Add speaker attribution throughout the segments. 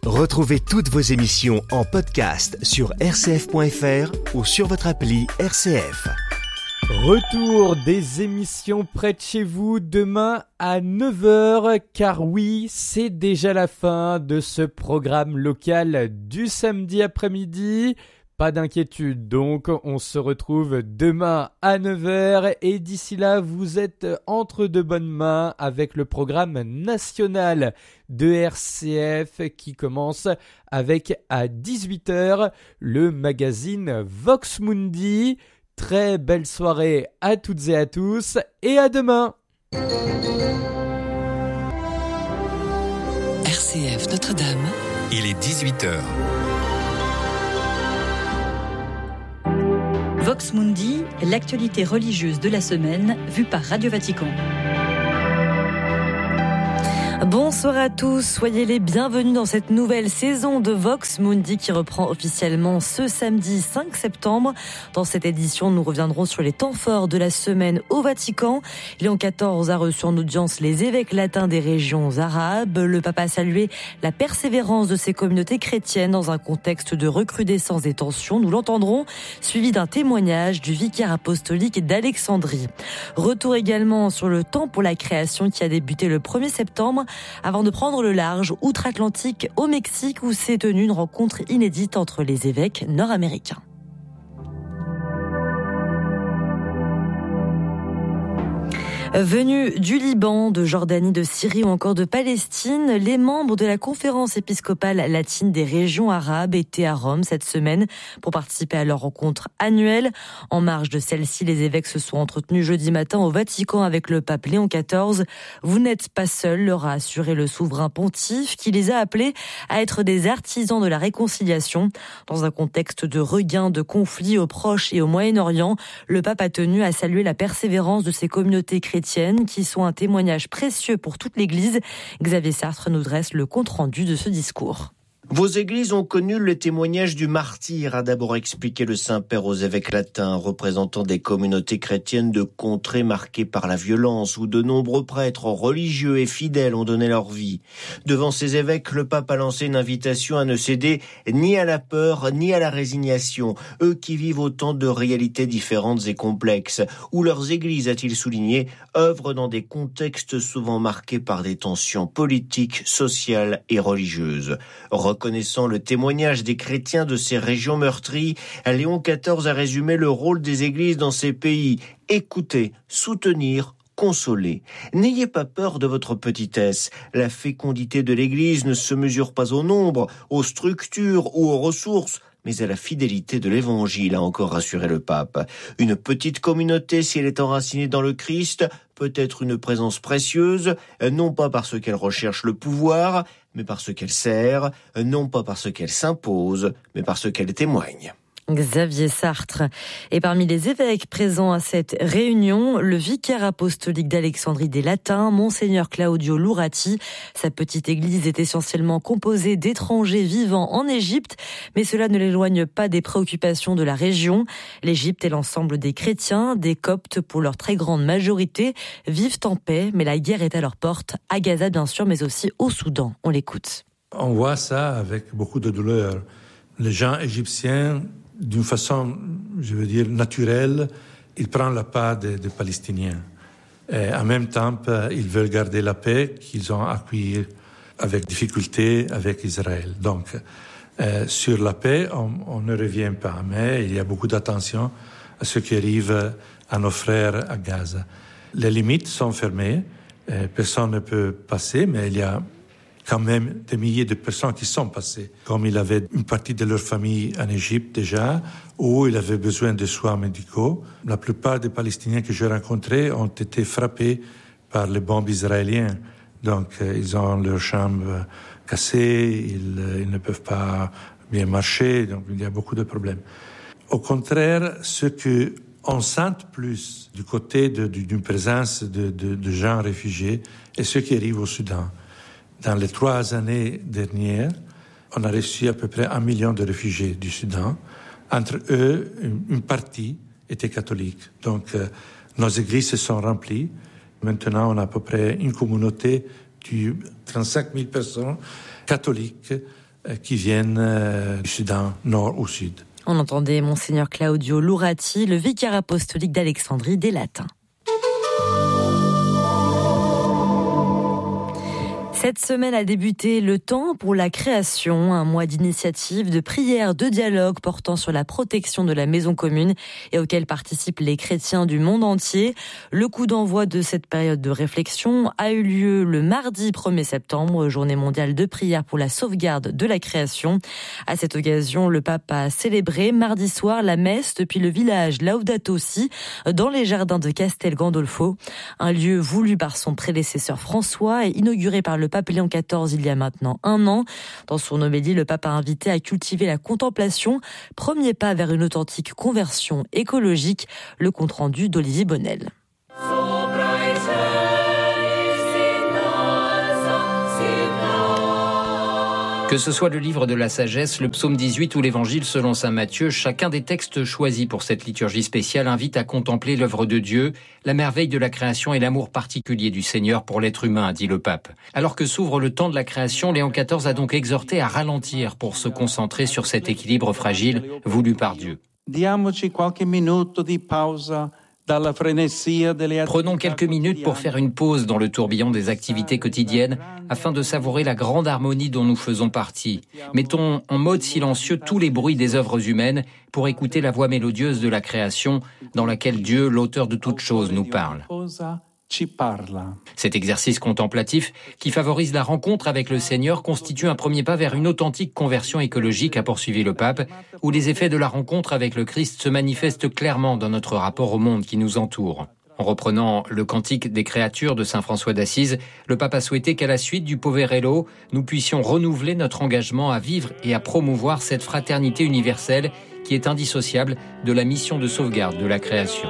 Speaker 1: Retrouvez toutes vos émissions en podcast sur rcf.fr ou sur votre appli RCF.
Speaker 2: Retour des émissions près de chez vous demain à 9h, car oui, c'est déjà la fin de ce programme local du samedi après-midi. Pas d'inquiétude donc, on se retrouve demain à 9h et d'ici là, vous êtes entre de bonnes mains avec le programme national de RCF qui commence avec à 18h le magazine Vox Mundi. Très belle soirée à toutes et à tous et à demain.
Speaker 3: RCF Notre-Dame.
Speaker 4: Il est 18h.
Speaker 5: Vox Mundi, l'actualité religieuse de la semaine vue par Radio Vatican.
Speaker 6: Bonsoir à tous, soyez les bienvenus dans cette nouvelle saison de Vox Mundi qui reprend officiellement ce samedi 5 septembre. Dans cette édition, nous reviendrons sur les temps forts de la semaine au Vatican. Léon XIV a reçu en audience les évêques latins des régions arabes. Le pape a salué la persévérance de ces communautés chrétiennes dans un contexte de recrudescence des tensions. Nous l'entendrons, suivi d'un témoignage du vicaire apostolique d'Alexandrie. Retour également sur le temps pour la création qui a débuté le 1er septembre. Avant de prendre le large outre-Atlantique au Mexique où s'est tenue une rencontre inédite entre les évêques nord-américains. Venus du Liban, de Jordanie, de Syrie ou encore de Palestine, les membres de la conférence épiscopale latine des régions arabes étaient à Rome cette semaine pour participer à leur rencontre annuelle. En marge de celle-ci, les évêques se sont entretenus jeudi matin au Vatican avec le pape Léon XIV. Vous n'êtes pas seuls, leur a assuré le souverain pontife qui les a appelés à être des artisans de la réconciliation. Dans un contexte de regain de conflits au Proche et au Moyen-Orient, le pape a tenu à saluer la persévérance de ces communautés chrétiennes qui sont un témoignage précieux pour toute l'Église. Xavier Sartre nous dresse le compte-rendu de ce discours.
Speaker 7: Vos églises ont connu le témoignage du martyr, a d'abord expliqué le Saint-Père aux évêques latins, représentant des communautés chrétiennes de contrées marquées par la violence, où de nombreux prêtres religieux et fidèles ont donné leur vie. Devant ces évêques, le pape a lancé une invitation à ne céder ni à la peur, ni à la résignation, eux qui vivent autant de réalités différentes et complexes, où leurs églises, a-t-il souligné, œuvrent dans des contextes souvent marqués par des tensions politiques, sociales et religieuses. Reconnaissant le témoignage des chrétiens de ces régions meurtries, Léon XIV a résumé le rôle des églises dans ces pays. Écoutez, soutenir, consoler. N'ayez pas peur de votre petitesse. La fécondité de l'Église ne se mesure pas au nombre, aux structures ou aux ressources, mais à la fidélité de l'Évangile, a encore rassuré le pape. Une petite communauté, si elle est enracinée dans le Christ, peut être une présence précieuse, non pas parce qu'elle recherche le pouvoir, mais parce qu'elle sert, non pas parce qu'elle s'impose, mais parce qu'elle témoigne.
Speaker 6: Xavier Sartre. Et parmi les évêques présents à cette réunion, le vicaire apostolique d'Alexandrie des Latins, Monseigneur Claudio Lurati. Sa petite église est essentiellement composée d'étrangers vivant en Égypte, mais cela ne l'éloigne pas des préoccupations de la région. L'Égypte et l'ensemble des chrétiens, des Coptes pour leur très grande majorité, vivent en paix, mais la guerre est à leur porte, à Gaza bien sûr, mais aussi au Soudan. On l'écoute.
Speaker 8: On voit ça avec beaucoup de douleur. Les gens égyptiens, d'une façon, je veux dire, naturelle, ils prennent la part des Palestiniens. Et en même temps, ils veulent garder la paix qu'ils ont acquis avec difficulté avec Israël. Donc, sur la paix, on ne revient pas, mais il y a beaucoup d'attention à ce qui arrive à nos frères à Gaza. Les limites sont fermées, personne ne peut passer, mais il y a quand même des milliers de personnes qui sont passées. Comme il avait une partie de leur famille en Égypte déjà, où il avait besoin de soins médicaux. La plupart des Palestiniens que j'ai rencontrés ont été frappés par les bombes israéliennes. Donc, ils ont leurs chambres cassées, ils ne peuvent pas bien marcher, donc il y a beaucoup de problèmes. Au contraire, ce qu'on sent plus du côté d'une présence de gens réfugiés est ce qui arrive au Soudan. Dans les 3 années dernières, on a reçu à peu près 1 million de réfugiés du Soudan. Entre eux, une partie était catholique. Donc, nos églises se sont remplies. Maintenant, on a à peu près une communauté de 35 000 personnes catholiques qui viennent du Soudan nord au sud.
Speaker 6: On entendait Monseigneur Claudio Lurati, le vicaire apostolique d'Alexandrie des Latins. Cette semaine a débuté le temps pour la création, un mois d'initiatives, de prières, de dialogues portant sur la protection de la maison commune et auquel participent les chrétiens du monde entier. Le coup d'envoi de cette période de réflexion a eu lieu le mardi 1er septembre, journée mondiale de prière pour la sauvegarde de la création. À cette occasion, le pape a célébré mardi soir la messe depuis le village Laudato Si dans les jardins de Castel Gandolfo, un lieu voulu par son prédécesseur François et inauguré par le pape Léon XIV il y a maintenant 1 an. Dans son homélie, le pape a invité à cultiver la contemplation, premier pas vers une authentique conversion écologique. Le compte-rendu d'Olivier Bonnel.
Speaker 3: Que ce soit le livre de la sagesse, le psaume 18 ou l'évangile selon saint Matthieu, chacun des textes choisis pour cette liturgie spéciale invite à contempler l'œuvre de Dieu, la merveille de la création et l'amour particulier du Seigneur pour l'être humain, a dit le pape. Alors que s'ouvre le temps de la création, Léon XIV a donc exhorté à ralentir pour se concentrer sur cet équilibre fragile voulu par Dieu.
Speaker 4: Diamoci qualche minuto di pausa.
Speaker 3: Prenons quelques minutes pour faire une pause dans le tourbillon des activités quotidiennes afin de savourer la grande harmonie dont nous faisons partie. Mettons en mode silencieux tous les bruits des œuvres humaines pour écouter la voix mélodieuse de la création dans laquelle Dieu, l'auteur de toutes choses, nous parle. Cet exercice contemplatif qui favorise la rencontre avec le Seigneur constitue un premier pas vers une authentique conversion écologique, a poursuivi le pape, où les effets de la rencontre avec le Christ se manifestent clairement dans notre rapport au monde qui nous entoure. En reprenant le cantique des créatures de saint François d'Assise, le pape a souhaité qu'à la suite du Poverello, nous puissions renouveler notre engagement à vivre et à promouvoir cette fraternité universelle qui est indissociable de la mission de sauvegarde de la création.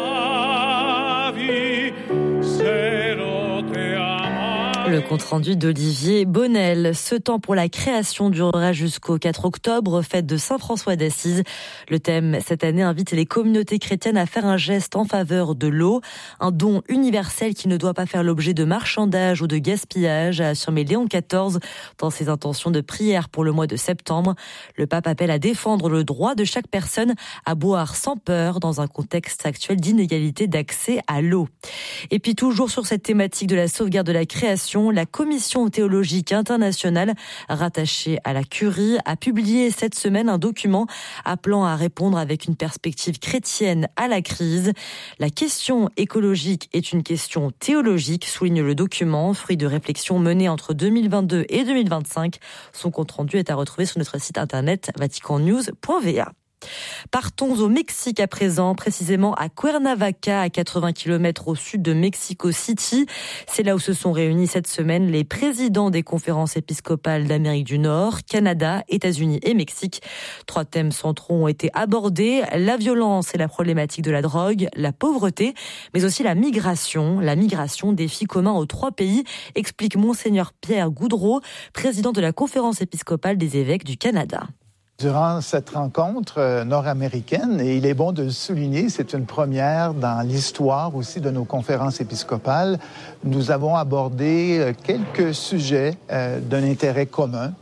Speaker 6: Le compte-rendu d'Olivier Bonnel. Ce temps pour la création durera jusqu'au 4 octobre, fête de Saint François d'Assise. Le thème cette année invite les communautés chrétiennes à faire un geste en faveur de l'eau, un don universel qui ne doit pas faire l'objet de marchandage ou de gaspillage, a affirmé Léon XIV dans ses intentions de prière pour le mois de septembre. Le pape appelle à défendre le droit de chaque personne à boire sans peur dans un contexte actuel d'inégalité d'accès à l'eau. Et puis toujours sur cette thématique de la sauvegarde de la création, la Commission théologique internationale, rattachée à la Curie, a publié cette semaine un document appelant à répondre avec une perspective chrétienne à la crise. La question écologique est une question théologique, souligne le document, fruit de réflexions menées entre 2022 et 2025. Son compte-rendu est à retrouver sur notre site internet vaticannews.va. Partons au Mexique à présent, précisément à Cuernavaca, à 80 km au sud de Mexico City. C'est là où se sont réunis cette semaine les présidents des conférences épiscopales d'Amérique du Nord, Canada, États-Unis et Mexique. 3 thèmes centraux ont été abordés, la violence et la problématique de la drogue, la pauvreté, mais aussi la migration. La migration, défi commun aux 3 pays, explique Monseigneur Pierre Goudreau, président de la conférence épiscopale des évêques du Canada.
Speaker 9: Durant cette rencontre nord-américaine, et il est bon de le souligner, c'est une première dans l'histoire aussi de nos conférences épiscopales, nous avons abordé quelques sujets d'un intérêt commun.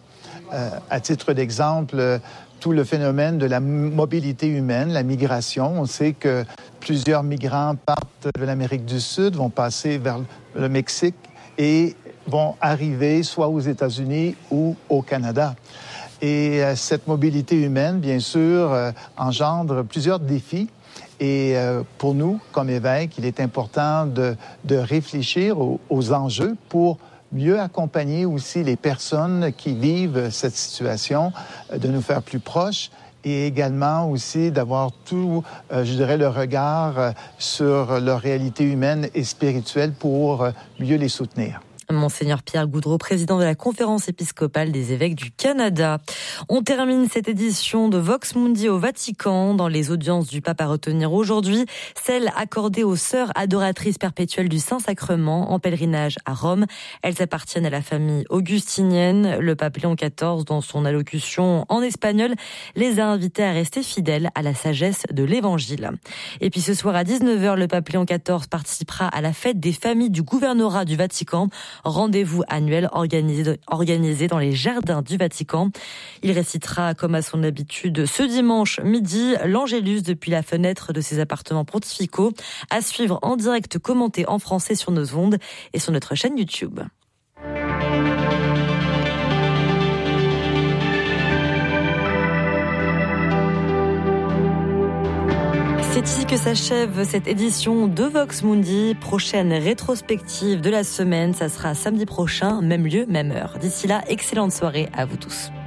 Speaker 9: À titre d'exemple, tout le phénomène de la mobilité humaine, la migration. On sait que plusieurs migrants partent de l'Amérique du Sud, vont passer vers le Mexique et vont arriver soit aux États-Unis ou au Canada. Et cette mobilité humaine, bien sûr, engendre plusieurs défis. Et pour nous, comme évêques, il est important de réfléchir aux enjeux pour mieux accompagner aussi les personnes qui vivent cette situation, de nous faire plus proches et également aussi d'avoir tout, je dirais, le regard sur leur réalité humaine et spirituelle pour mieux les soutenir.
Speaker 6: Monseigneur Pierre Goudreau, président de la conférence épiscopale des évêques du Canada. On termine cette édition de Vox Mundi au Vatican. Dans les audiences du pape à retenir aujourd'hui, celle accordée aux sœurs adoratrices perpétuelles du Saint-Sacrement en pèlerinage à Rome. Elles appartiennent à la famille augustinienne. Le pape Léon XIV, dans son allocution en espagnol, les a invités à rester fidèles à la sagesse de l'Évangile. Et puis ce soir à 19h, le pape Léon XIV participera à la fête des familles du gouvernorat du Vatican. rendez-vous annuel organisé dans les jardins du Vatican. Il récitera, comme à son habitude, ce dimanche midi, l'Angélus depuis la fenêtre de ses appartements pontificaux, à suivre en direct, commenté en français sur nos ondes et sur notre chaîne YouTube. C'est ici que s'achève cette édition de Vox Mundi. Prochaine rétrospective de la semaine, ça sera samedi prochain, même lieu, même heure. D'ici là, excellente soirée à vous tous.